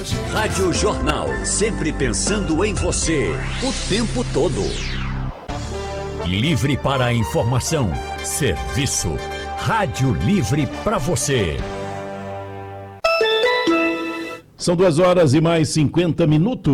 Rádio Jornal, sempre pensando em você, o tempo todo. Livre para a informação, serviço. Rádio Livre para você. São 2 horas e mais 50 minutos.